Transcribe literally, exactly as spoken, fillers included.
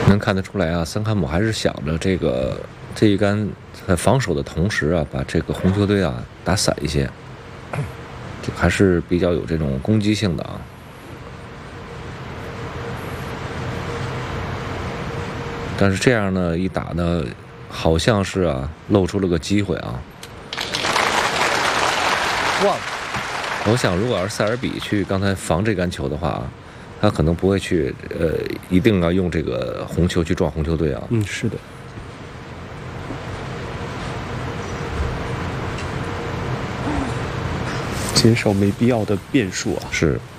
能看得出来啊，森坎姆还是想着这个这一杆在防守的同时啊，把这个红球队啊打散一些，这还是比较有这种攻击性的啊。但是这样呢，一打呢，好像是啊露出了个机会啊。哇！我想，如果要是塞尔比去刚才防这杆球的话，他可能不会去呃，一定要用这个红球去撞红球队啊。 嗯，是的。减少没必要的变数啊。 是。